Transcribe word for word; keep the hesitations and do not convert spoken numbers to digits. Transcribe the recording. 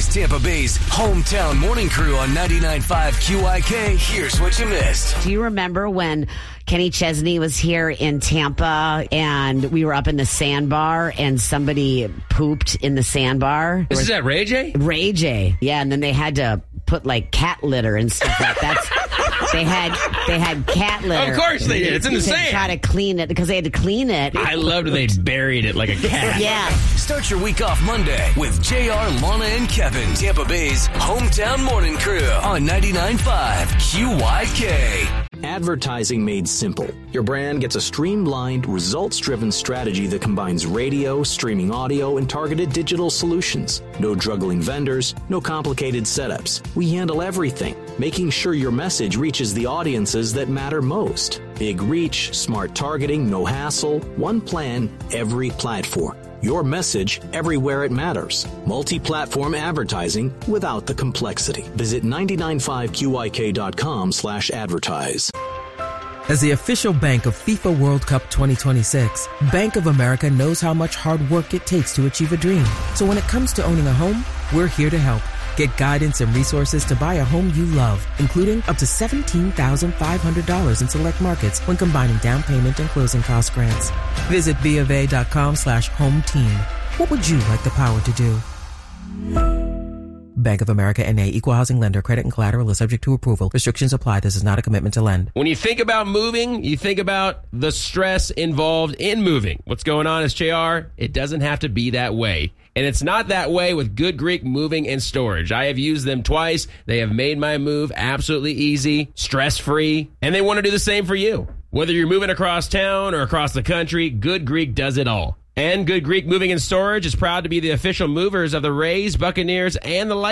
is Tampa Bay's hometown morning crew on ninety-nine point five Q I K. Here's what you missed. Do you remember when Kenny Chesney was here in Tampa and we were up in the sandbar and somebody pooped in the sandbar? This is at Ray J? Ray J. Yeah, and then they had to put like cat litter and stuff like that. They had they had cat litter. Of course they did. It's in the to sand. Try to clean it because they had to clean it. I loved they buried it like a cat. Yeah. Start your week off Monday with J R, Lana, and Kevin, Tampa Bay's hometown morning crew on ninety-nine point five Q Y K. Advertising made simple. Your brand gets a streamlined, results-driven strategy that combines radio, streaming audio, and targeted digital solutions. No juggling vendors, no complicated setups. We handle everything, making sure your message reaches the audiences that matter most. Big reach, smart targeting, no hassle, one plan, every platform. Your message everywhere it matters. Multi-platform advertising without the complexity. Visit ninety-nine point five Q I K dot com slash advertise. As the official bank of FIFA World Cup twenty twenty-six, Bank of America knows how much hard work it takes to achieve a dream. So when it comes to owning a home, we're here to help. Get guidance and resources to buy a home you love, including up to seventeen thousand five hundred dollars in select markets when combining down payment and closing cost grants. Visit bofa.com slash home team. What would you like the power to do? Bank of America N A, Equal Housing Lender. Credit and collateral is subject to approval. Restrictions apply. This is not a commitment to lend. When you think about moving, you think about the stress involved in moving. What's going on is, J R, it doesn't have to be that way. And it's not that way with Good Greek Moving and Storage. I have used them twice. They have made my move absolutely easy, stress-free, and they want to do the same for you. Whether you're moving across town or across the country, Good Greek does it all. And Good Greek Moving and Storage is proud to be the official movers of the Rays, Buccaneers, and the Lightning.